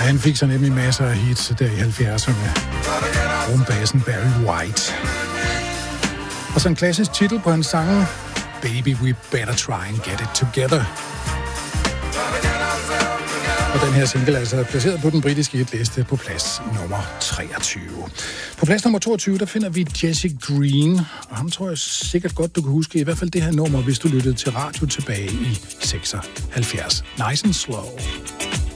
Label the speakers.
Speaker 1: Han fik så nemlig masser af hits der i 70'erne. Rumbassen Barry White. Og så en klassisk titel på hans sange, Baby We Better Try and Get It Together. Og den her single er altså placeret på den britiske hitliste på plads nummer 23. På plads nummer 22, der finder vi Jesse Green, og ham tror jeg sikkert godt, du kan huske, i hvert fald det her nummer, hvis du lyttede til radio tilbage i 76. Nice and Slow.